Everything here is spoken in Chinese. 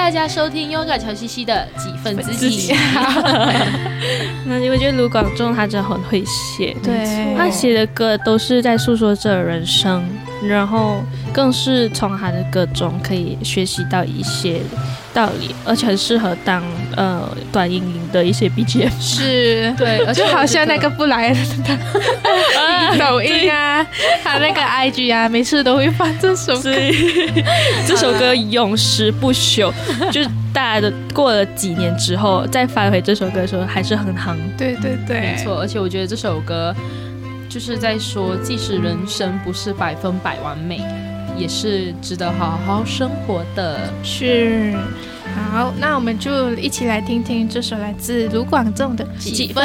大家收听优雅乔西西的几分自己。 那我觉得卢广仲他真的很会写， 对， 他写的歌都是在诉说着人生，然后更是从他的歌中可以学习到一些道理，而且很适合当短音音的一些 BGM。 是， 对，而且就好像那个布莱恩的抖音啊，他那个 IG 啊，每次都会放这首歌。 这首歌永世不朽，就是大家都过了几年之后再翻回这首歌的时候还是很夯。 对对对， 没错，而且我觉得这首歌就是在说，即使人生不是100%完美，也是值得好好生活的。 是。好，那我们就一起来听听这首来自卢广仲的《几分